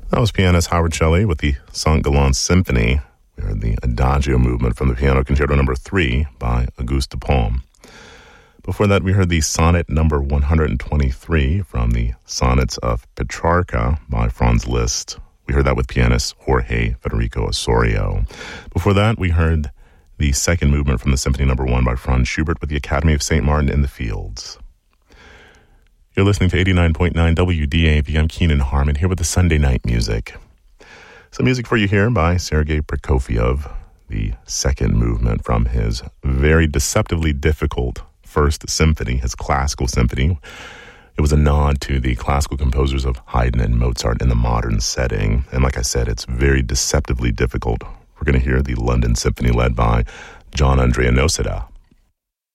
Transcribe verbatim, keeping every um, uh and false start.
That was pianist Howard Shelley with the Saint-Galland Symphony. We heard the Adagio movement from the Piano Concerto number three by Auguste Dupont. Before that, we heard the Sonnet number one hundred twenty-three from the Sonnets of Petrarca by Franz Liszt. We heard that with pianist Jorge Federico Osorio. Before that, we heard the second movement from the Symphony number one by Franz Schubert with the Academy of Saint Martin in the Fields. You're listening to eighty-nine point nine W D A V. I'm Keenan Harmon here with the Sunday Night Music. Some music for you here by Sergei Prokofiev, the second movement from his very deceptively difficult first symphony, his classical symphony. It was a nod to the classical composers of Haydn and Mozart in the modern setting. And like I said, it's very deceptively difficult. We're going to hear the London Symphony led by John Andrea Noceda.